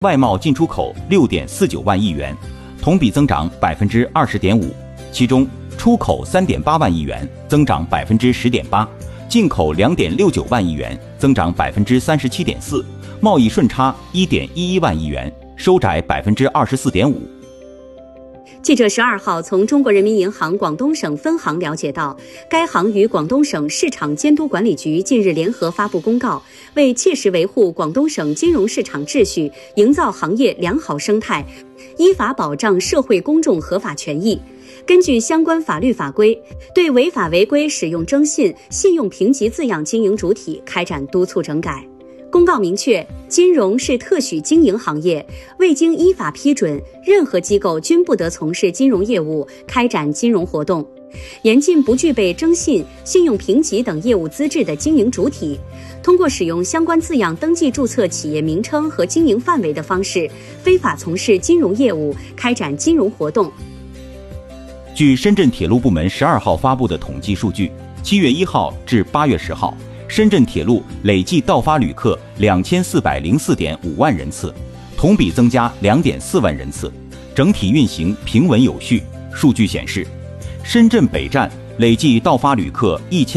外贸进出口6.49万亿元，同比增长20.5%，其中出口3.8万亿元，增长10.8%，进口2.69万亿元，增长37.4%，贸易顺差1.11万亿元，收窄24.5%。 记者12号从中国人民银行广东省分行了解到，该行与广东省市场监督管理局近日联合发布公告，为切实维护广东省金融市场秩序，营造行业良好生态，依法保障社会公众合法权益，根据相关法律法规，对违法违规使用征信、信用评级字样经营主体开展督促整改。公告明确，金融是特许经营行业，未经依法批准，任何机构均不得从事金融业务，开展金融活动。严禁不具备征信、信用评级等业务资质的经营主体，通过使用相关字样登记注册企业名称和经营范围的方式，非法从事金融业务，开展金融活动。 据深圳铁路部门12号发布的统计数据，7月1号至8月10号，深圳铁路累计到发旅客2404.5万人次，同比增加2.4万人次，整体运行平稳有序。数据显示，深圳北站累计到发旅客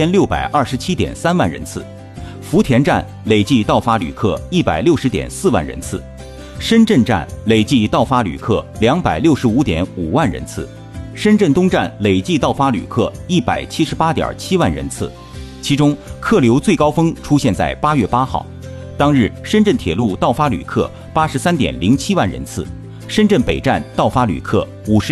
1627.3万人次，福田站累计到发旅客160.4万人次，深圳站累计到发旅客265.5万人次，深圳东站累计到发旅客178.7万人次。其中客流最高峰出现在8月8号，当日深圳铁路到发旅客83.07万人次，深圳北站到发旅客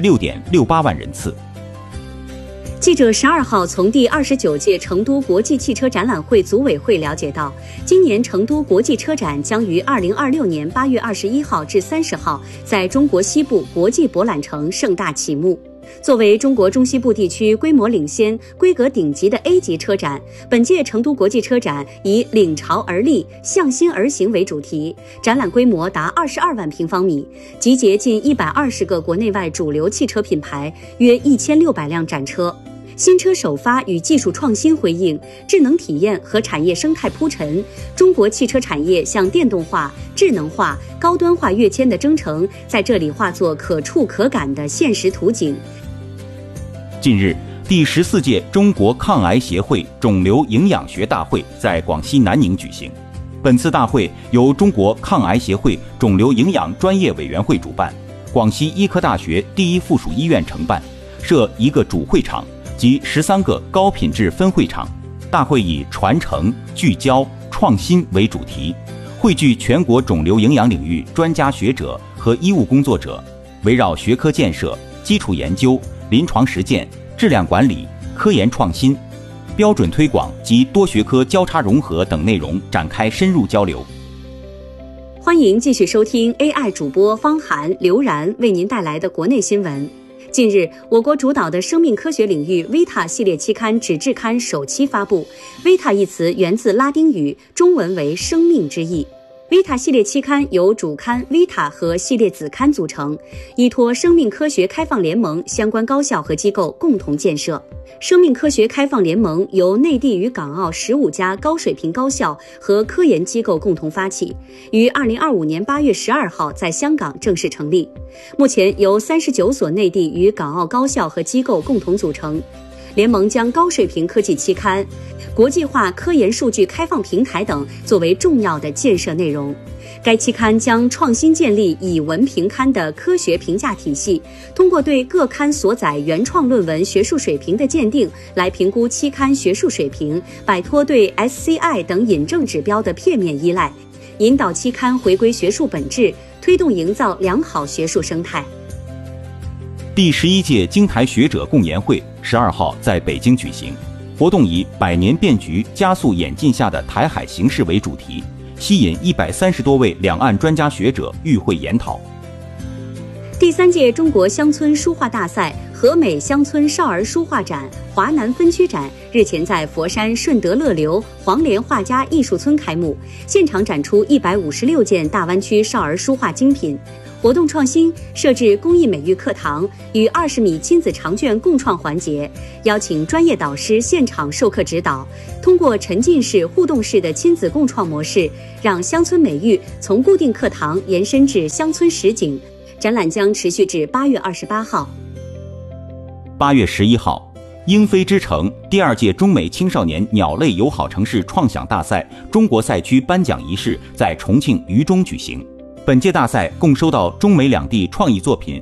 56.68万人次。 记者12号从第29届成都国际汽车展览会组委会了解到，今年成都国际车展将于2026年8月21号至30号在中国西部国际博览城盛大启幕。作为中国中西部地区规模领先、规格顶级的 A 级车展，本届成都国际车展以领潮而立、向心而行为主题，展览规模达22万平方米，集结近120个国内外主流汽车品牌，约1600辆展车。新车首发与技术创新回应、智能体验和产业生态铺陈，中国汽车产业向电动化、智能化、高端化跃迁的征程，在这里化作可触可感的现实图景。 近日，第14届中国抗癌协会肿瘤营养学大会在广西南宁举行。本次大会由中国抗癌协会肿瘤营养专业委员会主办，广西医科大学第一附属医院承办，设一个主会场及13个高品质分会场。大会以传承、聚焦、创新为主题，汇聚全国肿瘤营养领域专家学者和医务工作者，围绕学科建设、基础研究、临床实践、质量管理、科研创新、标准推广及多学科交叉融合等内容展开深入交流。 欢迎继续收听 AI 主播方涵、刘然为您带来的国内新闻。近日，我国主导的生命科学领域 Vita 系列期刊纸质刊首期发布。Vita 一词源自拉丁语，中文为生命之意。Vita 系列期刊由主刊 Vita 和系列子刊组成，依托生命科学开放联盟相关高校和机构共同建设。生命科学开放联盟由内地与港澳15家高水平高校和科研机构共同发起，于2025年8月12号在香港正式成立。目前由39所内地与港澳高校和机构共同组成。联盟将高水平科技期刊、国际化科研数据开放平台等作为重要的建设内容。该期刊将创新建立以文评刊的科学评价体系，通过对各刊所载原创论文学术水平的鉴定，来评估期刊学术水平，摆脱对 SCI 等引证指标的片面依赖，引导期刊回归学术本质，推动营造良好学术生态。 第11届京台学者共研会12号在北京举行，活动以100年变局加速演进下的台海形势为主题，吸引130多位两岸专家学者与会研讨。 第3届中国乡村书画大赛和美乡村少儿书画展华南分区展日前在佛山顺德乐流黄连画家艺术村开幕，现场展出156件大湾区少儿书画精品。 活动创新，设置公益美育课堂与20米亲子长卷共创环节，邀请专业导师现场授课指导，通过沉浸式、互动式的亲子共创模式，让乡村美育从固定课堂延伸至乡村实景。展览将持续至8月28号。 8月11号，鹰飞之城第2届中美青少年鸟类友好城市创想大赛中国赛区颁奖仪式在重庆渝中举行。本届大赛共收到中美两地创意作品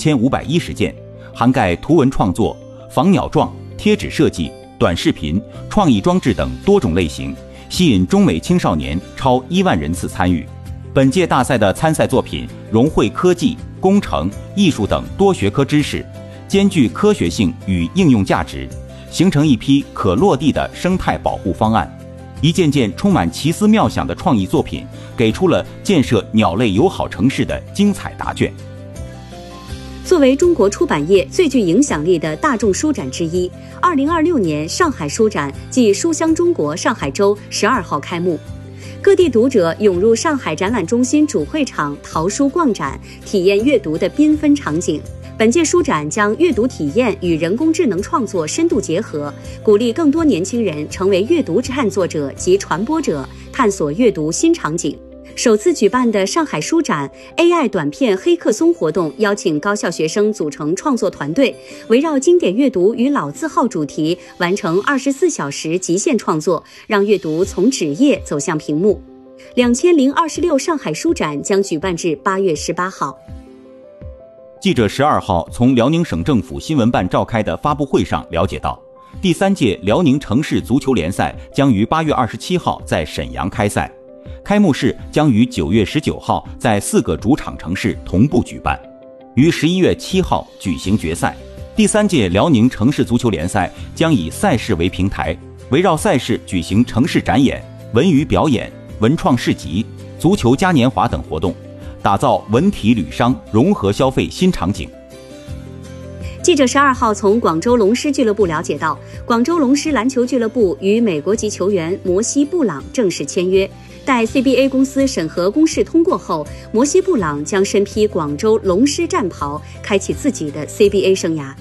5510件，涵盖图文创作、仿鸟状、贴纸设计、短视频、创意装置等多种类型，吸引中美青少年超1万人次参与。本届大赛的参赛作品融汇科技、工程、艺术等多学科知识，兼具科学性与应用价值，形成一批可落地的生态保护方案。一件件充满奇思妙想的创意作品，给出了建设鸟类友好城市的精彩答卷。 作为中国出版业最具影响力的大众书展之一，2026年上海书展暨书香中国上海周12号开幕。各地读者涌入上海展览中心主会场淘书逛展，体验阅读的缤纷场景。本届书展将阅读体验与人工智能创作深度结合，鼓励更多年轻人成为阅读探索者及传播者，探索阅读新场景。首次举办的上海书展 AI 短片黑客松活动，邀请高校学生组成创作团队，围绕经典阅读与老字号主题，完成24小时极限创作，让阅读从纸页走向屏幕。2026上海书展将举办至8月18号。 记者12号从辽宁省政府新闻办召开的发布会上了解到，第3届辽宁城市足球联赛将于8月27号在沈阳开赛，开幕式将于9月19号在4个主场城市同步举办，于11月7号举行决赛。第3届辽宁城市足球联赛将以赛事为平台，围绕赛事举行城市展演、文娱表演、文创市集、足球嘉年华等活动，打造文体旅商融合消费新场景。 记者12号从广州龙狮俱乐部了解到，广州龙狮篮球俱乐部与美国籍球员摩西·布朗正式签约。待 CBA 公司审核公示通过后，摩西·布朗将身披广州龙狮战袍，开启自己的 CBA 生涯。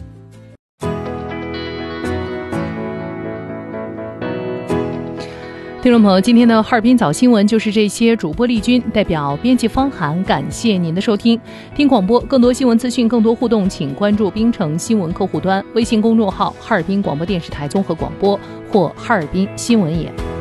听众朋友，今天的哈尔滨早新闻就是这些，主播丽君代表编辑方涵，感谢您的收听。听广播，更多新闻资讯，更多互动，请关注冰城新闻客户端微信公众号哈尔滨广播电视台综合广播或哈尔滨新闻眼。